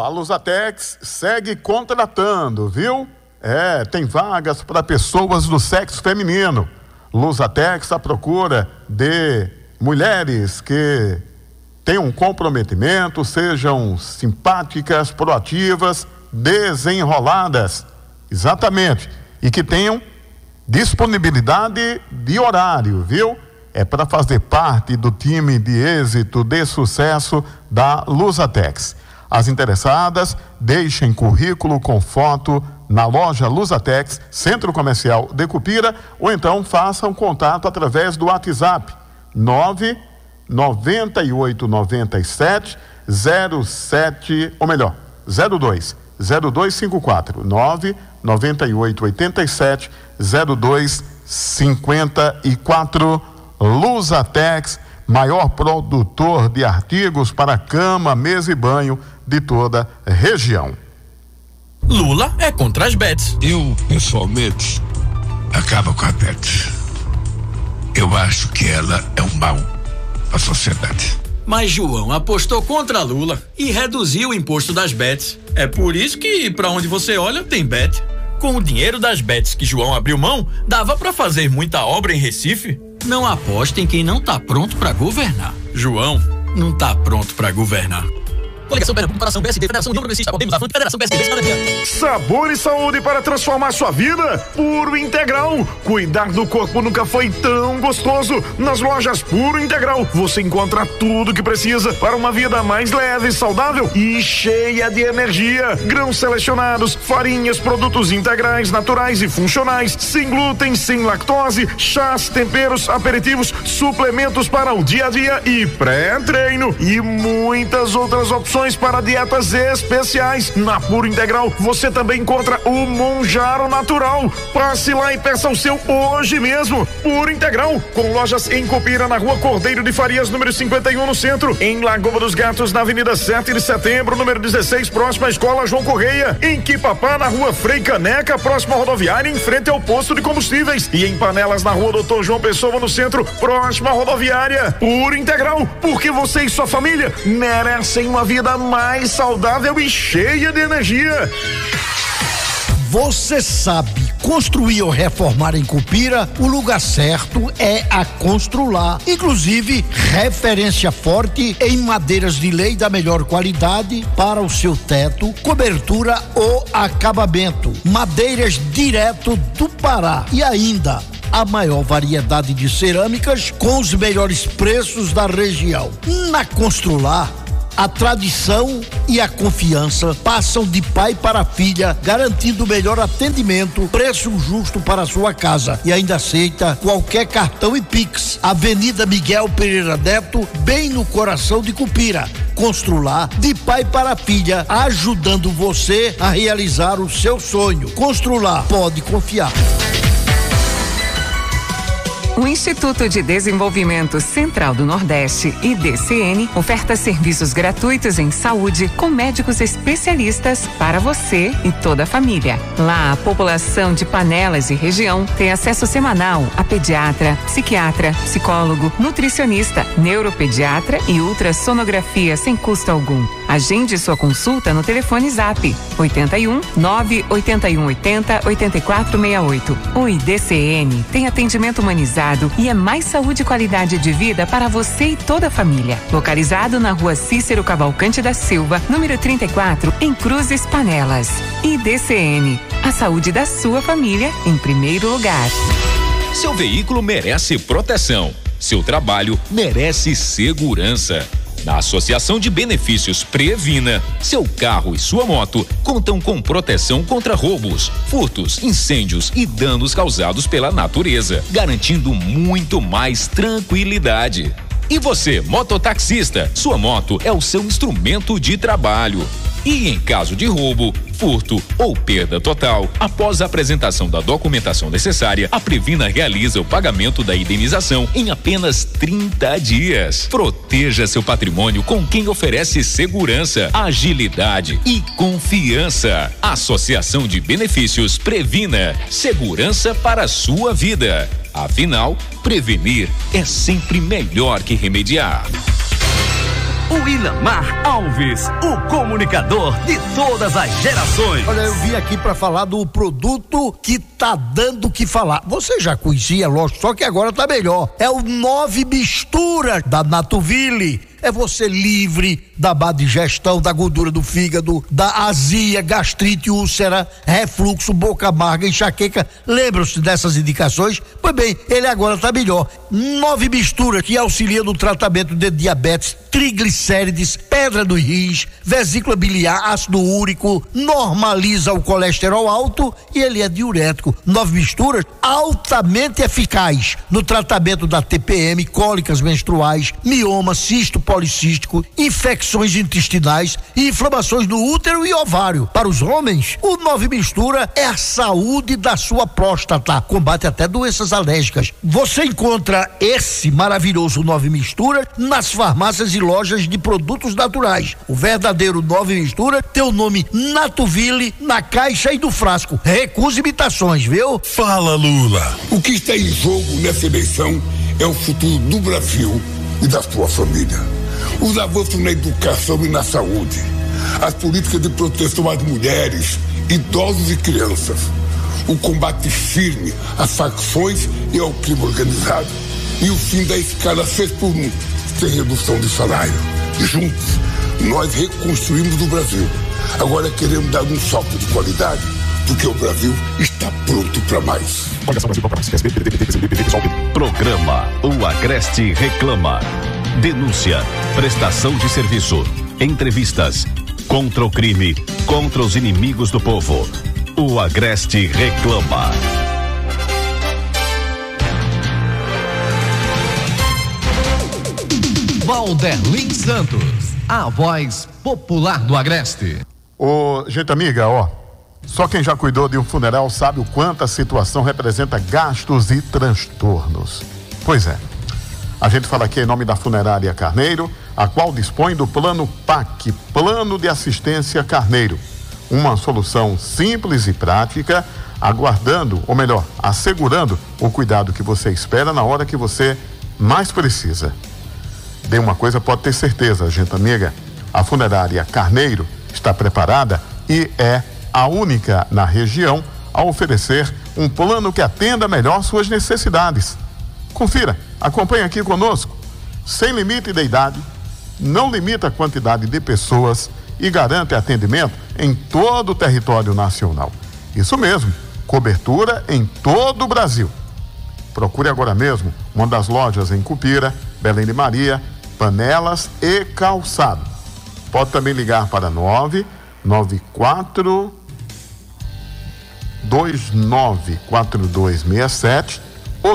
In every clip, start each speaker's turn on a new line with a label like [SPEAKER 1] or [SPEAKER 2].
[SPEAKER 1] a Lusatex segue contratando, viu? Tem vagas para pessoas do sexo feminino. Lusatex à procura de mulheres que tenham comprometimento, sejam simpáticas, proativas, desenroladas, exatamente, e que tenham disponibilidade de horário, viu? É para fazer parte do time de êxito, de sucesso da Lusatex. As interessadas deixem currículo com foto na loja Lusatex, Centro Comercial de Cupira, ou então façam contato através do WhatsApp 99897 0254 99887 0254. Lusatex, maior produtor de artigos para cama, mesa e banho de toda a região.
[SPEAKER 2] Lula é contra as bets.
[SPEAKER 3] Eu, pessoalmente, acabo com a bet. Eu acho que ela é um mal para a sociedade.
[SPEAKER 2] Mas João apostou contra Lula e reduziu o imposto das bets. É por isso que, pra onde você olha, tem bet. Com o dinheiro das bets que João abriu mão, dava pra fazer muita obra em Recife. Não aposte em quem não tá pronto pra governar. João não tá pronto pra governar. Coligação Pernambuco, Comparação PSD, Federação União Progressista, Podemos, Avante, Federação PSDB, Cidadania.
[SPEAKER 4] Sabor e saúde para transformar sua vida. Puro Integral. Cuidar do corpo nunca foi tão gostoso. Nas lojas Puro Integral, você encontra tudo que precisa para uma vida mais leve, saudável e cheia de energia. Grãos selecionados, farinhas, produtos integrais, naturais e funcionais, sem glúten, sem lactose, chás, temperos, aperitivos, suplementos para o dia a dia e pré-treino e muitas outras opções para dietas especiais. Na Puro Integral você também encontra o Monjaro Natural. Passe lá e peça o seu hoje mesmo. Puro Integral, com lojas em Cupira, na Rua Cordeiro de Farias, número 51, no centro, em Lagoa dos Gatos, na Avenida 7 de Setembro, número 16, próxima à Escola João Correia, em Quipapá, na Rua Frei Caneca, próxima à rodoviária, em frente ao posto de combustíveis, e em Panelas, na Rua Doutor João Pessoa, no centro, próxima à rodoviária. Puro Integral, porque você e sua família merecem uma vida mais saudável e cheia de energia.
[SPEAKER 5] Você sabe, construir ou reformar em Cupira, o lugar certo é a Constrular. Inclusive, referência forte em madeiras de lei da melhor qualidade para o seu teto, cobertura ou acabamento. Madeiras direto do Pará. E ainda, a maior variedade de cerâmicas com os melhores preços da região. Na Constrular, a tradição e a confiança passam de pai para filha, garantindo o melhor atendimento, preço justo para a sua casa, e ainda aceita qualquer cartão e Pix. Avenida Miguel Pereira Neto, bem no coração de Cupira. Constrular, de pai para filha, ajudando você a realizar o seu sonho. Constrular, pode confiar.
[SPEAKER 6] O Instituto de Desenvolvimento Central do Nordeste, IDCN, oferta serviços gratuitos em saúde com médicos especialistas para você e toda a família. Lá, a população de Panelas e região tem acesso semanal a pediatra, psiquiatra, psicólogo, nutricionista, neuropediatra e ultrassonografia sem custo algum. Agende sua consulta no telefone Zap 81 981 80 8468. O IDCN tem atendimento humanizado e é mais saúde e qualidade de vida para você e toda a família. Localizado na Rua Cícero Cavalcante da Silva, número 34, em Cruzes, Panelas. IDCN, a saúde da sua família em primeiro lugar.
[SPEAKER 7] Seu veículo merece proteção. Seu trabalho merece segurança. Na Associação de Benefícios Previna, seu carro e sua moto contam com proteção contra roubos, furtos, incêndios e danos causados pela natureza, garantindo muito mais tranquilidade. E você, mototaxista, sua moto é o seu instrumento de trabalho. E em caso de roubo, furto ou perda total, após a apresentação da documentação necessária, a Previna realiza o pagamento da indenização em apenas 30 dias. Proteja seu patrimônio com quem oferece segurança, agilidade e confiança. Associação de Benefícios Previna. Segurança para a sua vida. Afinal, prevenir é sempre melhor que remediar.
[SPEAKER 8] o Ilamar Alves, o comunicador de todas as gerações.
[SPEAKER 5] Olha, eu vim aqui para falar do produto que tá dando o que falar. Você já conhecia, lógico, só que agora tá melhor. É o 9 Mistura da Natuville. É você livre da má digestão, da gordura do fígado, da azia, gastrite, úlcera, refluxo, boca amarga, enxaqueca. Lembram-se dessas indicações? Pois bem, ele agora tá melhor. 9 Mistura, que auxilia no tratamento de diabetes, triglicérides, pedra dos rins, vesícula biliar, ácido úrico, normaliza o colesterol alto e ele é diurético. 9 Misturas, altamente eficaz no tratamento da TPM, cólicas menstruais, mioma, cisto policístico, infecções intestinais e inflamações no útero e ovário. Para os homens, o 9 Mistura é a saúde da sua próstata, combate até doenças alérgicas. Você encontra esse maravilhoso 9 Mistura nas farmácias e lojas de produtos naturais. O verdadeiro 9 Mistura tem o nome Natuville na caixa e no frasco. Recusa imitações, viu?
[SPEAKER 3] Fala, Lula. O que está em jogo nessa eleição é o futuro do Brasil e da sua família. Os avanços na educação e na saúde, as políticas de proteção às mulheres, idosos e crianças, o combate firme às facções e ao crime organizado e o fim da escala 6x1, sem redução de salário. Juntos, nós reconstruímos o Brasil. Agora queremos dar um salto de qualidade, porque o Brasil está pronto para mais.
[SPEAKER 9] Programa O Agreste Reclama. Denúncia, prestação de serviço, entrevistas, contra o crime, contra os inimigos do povo. O Agreste Reclama.
[SPEAKER 10] Valderlin Santos, a voz popular do Agreste.
[SPEAKER 1] Ô, gente amiga, ó, só quem já cuidou de um funeral sabe o quanto a situação representa gastos e transtornos. Pois é, a gente fala aqui em nome da Funerária Carneiro, a qual dispõe do Plano PAC, Plano de Assistência Carneiro. Uma solução simples e prática, aguardando, ou melhor, assegurando o cuidado que você espera na hora que você mais precisa. De uma coisa pode ter certeza, gente amiga, a Funerária Carneiro está preparada e é a única na região a oferecer um plano que atenda melhor suas necessidades. Confira, acompanhe aqui conosco. Sem limite de idade, não limita a quantidade de pessoas e garante atendimento em todo o território nacional. Isso mesmo, cobertura em todo o Brasil. Procure agora mesmo uma das lojas em Cupira, Belém de Maria, Panelas e Calçado. Pode também ligar para 994294267 ou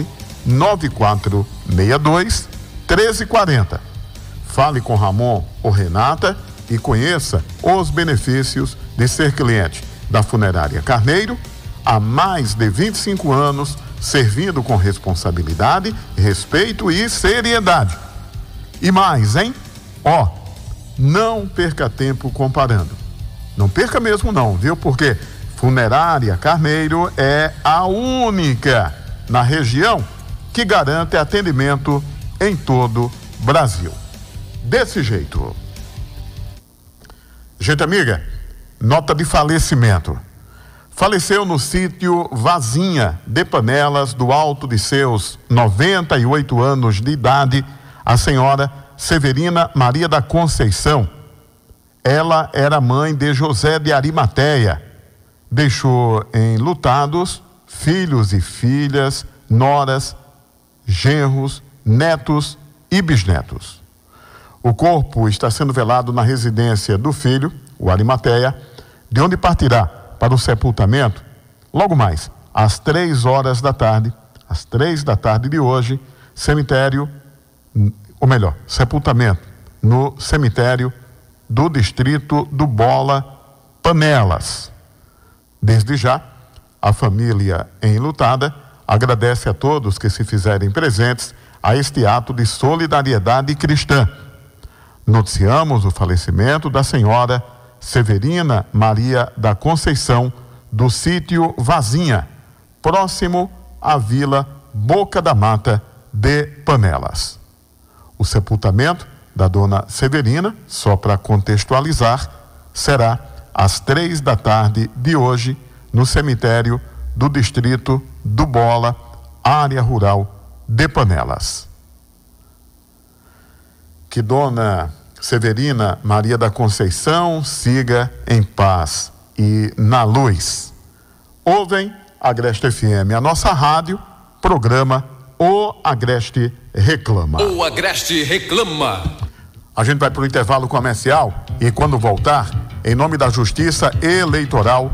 [SPEAKER 1] 99462-1340. Fale com Ramon ou Renata e conheça os benefícios de ser cliente da Funerária Carneiro há mais de 25 anos, servindo com responsabilidade, respeito e seriedade. E mais, hein? Ó, não perca tempo comparando. Não perca mesmo não, viu? Porque Funerária Carneiro é a única na região que garante atendimento em todo o Brasil. Desse jeito. Gente amiga, nota de falecimento. Faleceu no sítio Vazinha de Panelas, do alto de seus 98 anos de idade, a senhora Severina Maria da Conceição. Ela era mãe de José de Arimateia. Deixou enlutados filhos e filhas, noras, genros, netos e bisnetos. O corpo está sendo velado na residência do filho, o Arimateia, de onde partirá para o sepultamento logo mais, às 3 horas da tarde, às 3 da tarde de hoje, sepultamento no cemitério do distrito do Bola, Panelas. Desde já, a família enlutada agradece a todos que se fizerem presentes a este ato de solidariedade cristã. Noticiamos o falecimento da senhora Severina Maria da Conceição, do sítio Vazinha, próximo à Vila Boca da Mata de Panelas. O sepultamento da dona Severina, só para contextualizar, será às 3h de hoje, no cemitério do distrito do Bola, área rural de Panelas. Que dona Severina Maria da Conceição siga em paz e na luz. Ouvem Agreste FM, a nossa rádio, programa O Agreste Reclama.
[SPEAKER 7] O Agreste Reclama.
[SPEAKER 1] A gente vai para o intervalo comercial e quando voltar, em nome da Justiça Eleitoral,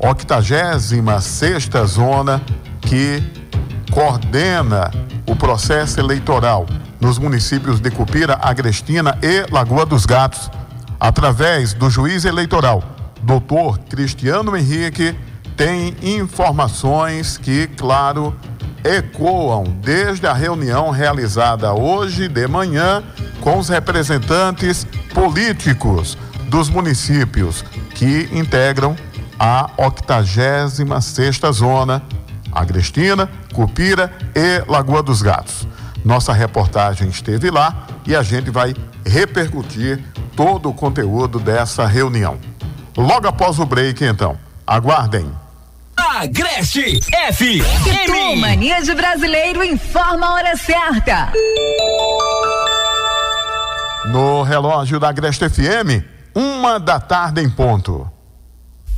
[SPEAKER 1] 86ª Zona, que coordena o processo eleitoral nos municípios de Cupira, Agrestina e Lagoa dos Gatos, através do juiz eleitoral, Dr. Cristiano Henrique, tem informações que, claro, ecoam desde a reunião realizada hoje de manhã com os representantes políticos dos municípios que integram a 86ª Zona, Agrestina, Cupira e Lagoa dos Gatos. Nossa reportagem esteve lá e a gente vai repercutir todo o conteúdo dessa reunião. Logo após o break, então. Aguardem.
[SPEAKER 8] Agreste FM.
[SPEAKER 11] Mania de Brasileiro informa a hora certa.
[SPEAKER 1] No relógio da Agreste FM, 1h em ponto.